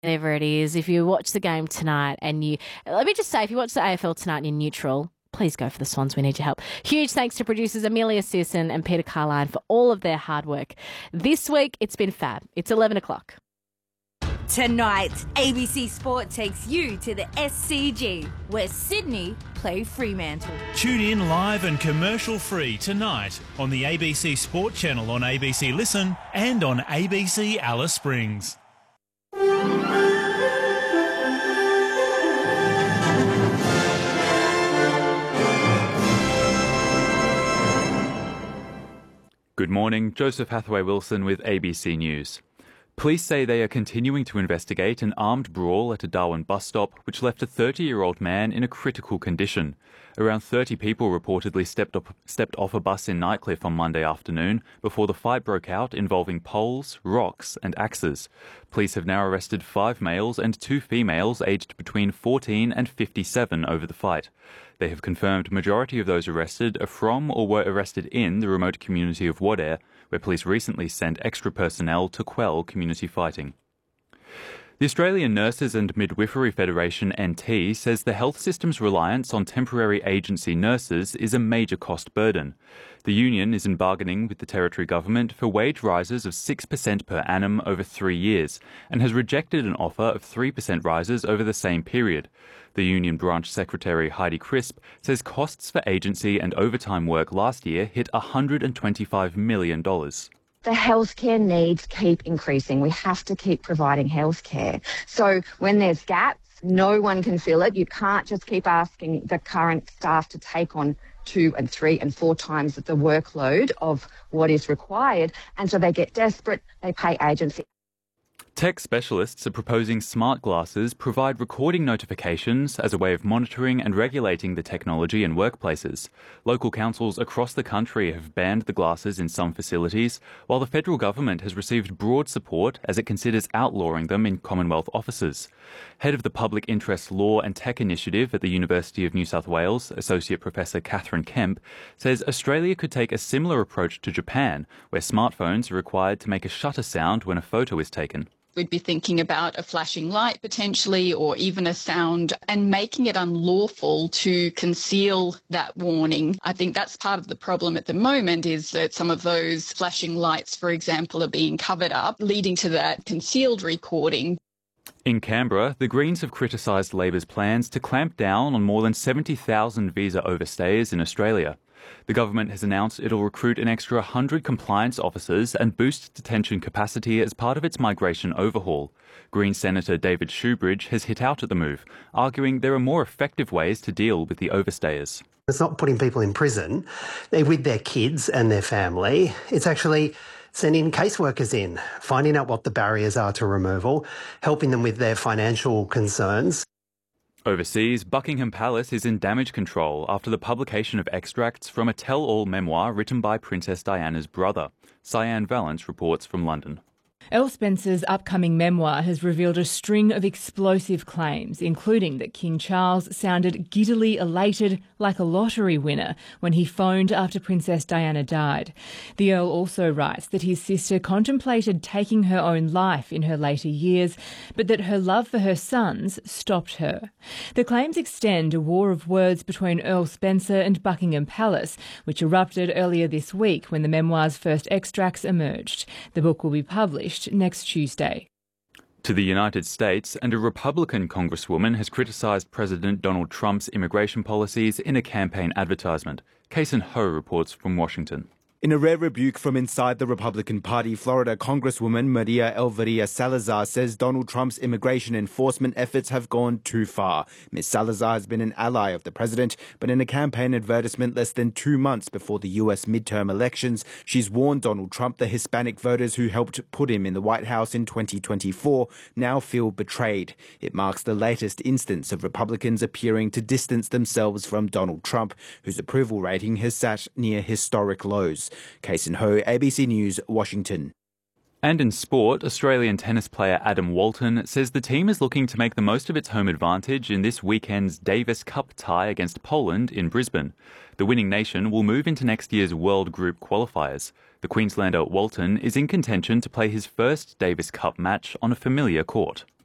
whatever it is, if you watch the game tonight let me just say, if you watch the AFL tonight and you're neutral, please go for the Swans. We need your help. Huge thanks to producers Amelia Searson and Peter Carline for all of their hard work. This week, it's been fab. It's 11 o'clock. Tonight, ABC Sport takes you to the SCG, where Sydney play Fremantle. Tune in live and commercial free tonight on the ABC Sport channel on ABC Listen and on ABC Alice Springs. Good morning, Joseph Hathaway-Wilson with ABC News. Police say they are continuing to investigate an armed brawl at a Darwin bus stop which left a 30-year-old man in a critical condition. Around 30 people reportedly stepped off a bus in Nightcliff on Monday afternoon before the fight broke out involving poles, rocks and axes. Police have now arrested 5 males and 2 females aged between 14 and 57 over the fight. They have confirmed majority of those arrested are from or were arrested in the remote community of Wadeye, where police recently sent extra personnel to quell community fighting. The Australian Nurses and Midwifery Federation, NT, says the health system's reliance on temporary agency nurses is a major cost burden. The union is in bargaining with the Territory Government for wage rises of 6% per annum over 3 years and has rejected an offer of 3% rises over the same period. The union branch secretary Heidi Crisp says costs for agency and overtime work last year hit $125 million. The healthcare needs keep increasing. We have to keep providing healthcare. So when there's gaps, no one can fill it. You can't just keep asking the current staff to take on 2 and 3 and 4 times the workload of what is required. And so they get desperate, they pay agency. Tech specialists are proposing smart glasses provide recording notifications as a way of monitoring and regulating the technology in workplaces. Local councils across the country have banned the glasses in some facilities, while the federal government has received broad support as it considers outlawing them in Commonwealth offices. Head of the Public Interest Law and Tech Initiative at the University of New South Wales, Associate Professor Catherine Kemp, says Australia could take a similar approach to Japan, where smartphones are required to make a shutter sound when a photo is taken. We'd be thinking about a flashing light potentially, or even a sound, and making it unlawful to conceal that warning. I think that's part of the problem at the moment, is that some of those flashing lights, for example, are being covered up, leading to that concealed recording. In Canberra, the Greens have criticised Labor's plans to clamp down on more than 70,000 visa overstayers in Australia. The government has announced it'll recruit an extra 100 compliance officers and boost detention capacity as part of its migration overhaul. Green Senator David Shoebridge has hit out at the move, arguing there are more effective ways to deal with the overstayers. It's not putting people in prison. They're with their kids and their family. It's actually sending caseworkers in, finding out what the barriers are to removal, helping them with their financial concerns. Overseas, Buckingham Palace is in damage control after the publication of extracts from a tell-all memoir written by Princess Diana's brother. Cyan Valance reports from London. Elle Spencer's upcoming memoir has revealed a string of explosive claims, including that King Charles sounded giddily elated like a lottery winner when he phoned after Princess Diana died. The Earl also writes that his sister contemplated taking her own life in her later years, but that her love for her sons stopped her. The claims extend a war of words between Earl Spencer and Buckingham Palace, which erupted earlier this week when the memoir's first extracts emerged. The book will be published next Tuesday. To the United States, and a Republican congresswoman has criticised President Donald Trump's immigration policies in a campaign advertisement. Kason Ho reports from Washington. In a rare rebuke from inside the Republican Party, Florida Congresswoman Maria Elvira Salazar says Donald Trump's immigration enforcement efforts have gone too far. Ms. Salazar has been an ally of the president, but in a campaign advertisement less than 2 months before the U.S. midterm elections, she's warned Donald Trump the Hispanic voters who helped put him in the White House in 2024 now feel betrayed. It marks the latest instance of Republicans appearing to distance themselves from Donald Trump, whose approval rating has sat near historic lows. Kason Ho, ABC News, Washington. And in sport, Australian tennis player Adam Walton says the team is looking to make the most of its home advantage in this weekend's Davis Cup tie against Poland in Brisbane. The winning nation will move into next year's World Group qualifiers. The Queenslander Walton is in contention to play his first Davis Cup match on a familiar court.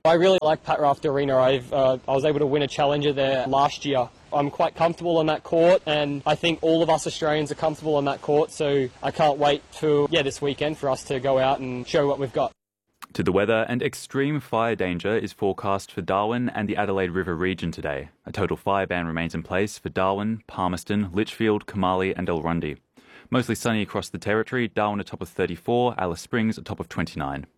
I really like Pat Rafter Arena. I was able to win a challenger there last year. I'm quite comfortable on that court, and I think all of us Australians are comfortable on that court, so I can't wait for this weekend for us to go out and show what we've got. To the weather, and extreme fire danger is forecast for Darwin and the Adelaide River region today. A total fire ban remains in place for Darwin, Palmerston, Litchfield, Kamali and Elrundy. Mostly sunny across the territory, Darwin atop of 34, Alice Springs atop of 29.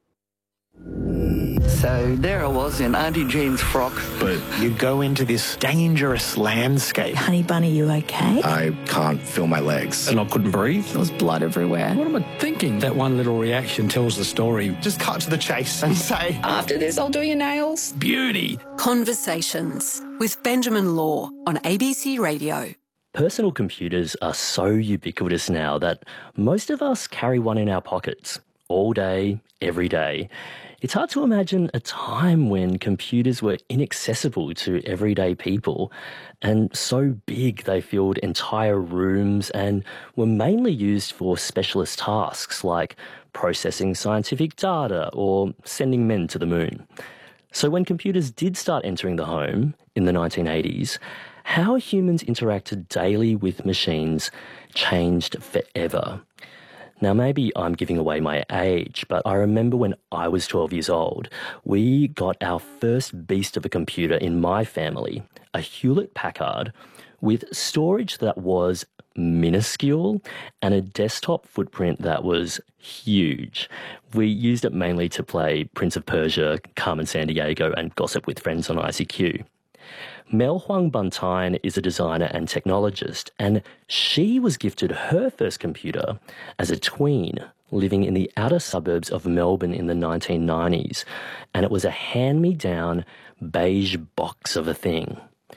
So there I was in Auntie Jean's frock. But you go into this dangerous landscape. Honey Bunny, you okay? I can't feel my legs. And I couldn't breathe. There was blood everywhere. What am I thinking? That one little reaction tells the story. Just cut to the chase and say, after this, I'll do your nails. Beauty. Conversations with Benjamin Law on ABC Radio. Personal computers are so ubiquitous now that most of us carry one in our pockets all day, every day. It's hard to imagine a time when computers were inaccessible to everyday people and so big they filled entire rooms and were mainly used for specialist tasks like processing scientific data or sending men to the moon. So when computers did start entering the home in the 1980s, how humans interacted daily with machines changed forever. Now, maybe I'm giving away my age, but I remember when I was 12 years old, we got our first beast of a computer in my family, a Hewlett-Packard, with storage that was minuscule and a desktop footprint that was huge. We used it mainly to play Prince of Persia, Carmen Sandiego, and gossip with friends on ICQ. Mel Huang Buntine is a designer and technologist, and she was gifted her first computer as a tween living in the outer suburbs of Melbourne in the 1990s, and it was a hand-me-down beige box of a thing.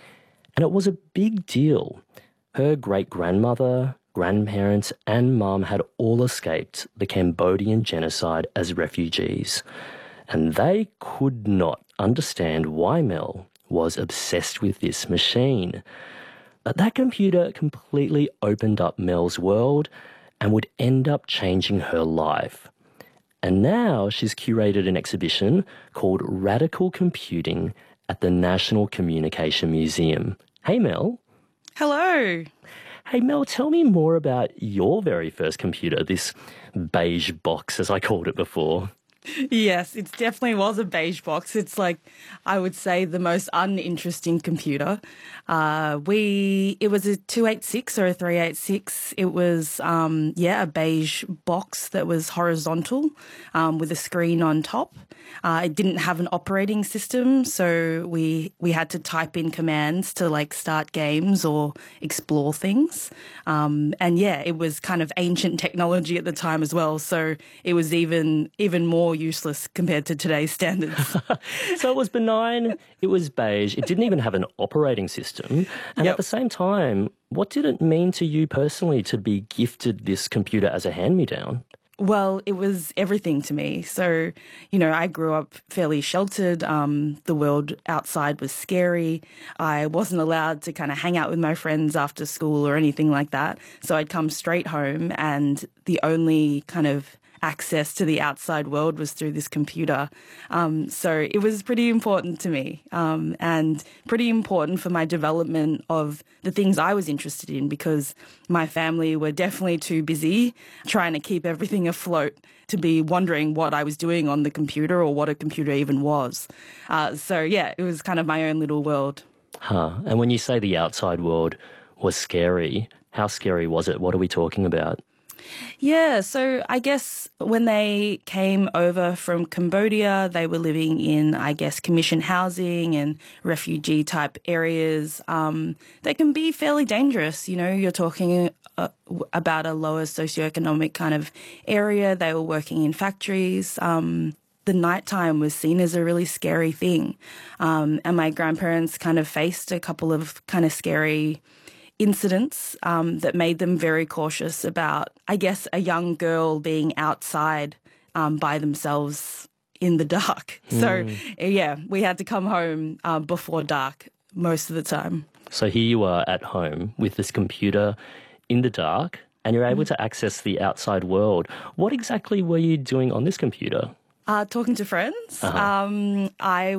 And it was a big deal. Her great-grandmother, grandparents and mum had all escaped the Cambodian genocide as refugees, and they could not understand why Mel was obsessed with this machine. But that computer completely opened up Mel's world and would end up changing her life. And now she's curated an exhibition called Radical Computing at the National Communication Museum. Hey, Mel. Hello. Hey, Mel, tell me more about your very first computer, this beige box, as I called it before. Yes, it definitely was a beige box. It's like, I would say, the most uninteresting computer. It was a 286 or a 386. It was, a beige box that was horizontal with a screen on top. It didn't have an operating system, so we had to type in commands to like start games or explore things. It was kind of ancient technology at the time as well, so it was even more useless compared to today's standards. So it was benign, it was beige, it didn't even have an operating system. And at the same time, what did it mean to you personally to be gifted this computer as a hand-me-down? Well, it was everything to me. So, I grew up fairly sheltered. The world outside was scary. I wasn't allowed to kind of hang out with my friends after school or anything like that. So I'd come straight home, and the only kind of access to the outside world was through this computer. So it was pretty important to me, and pretty important for my development of the things I was interested in, because my family were definitely too busy trying to keep everything afloat to be wondering what I was doing on the computer or what a computer even was. It was kind of my own little world. And when you say the outside world was scary, how scary was it? What are we talking about? Yeah, so I guess when they came over from Cambodia, they were living in, commission housing and refugee-type areas. They can be fairly dangerous. You're talking about a lower socioeconomic kind of area. They were working in factories. The nighttime was seen as a really scary thing. And my grandparents kind of faced a couple of kind of scary incidents that made them very cautious about, a young girl being outside by themselves in the dark. So, we had to come home before dark most of the time. So here you are at home with this computer in the dark, and you're able to access the outside world. What exactly were you doing on this computer? Talking to friends. I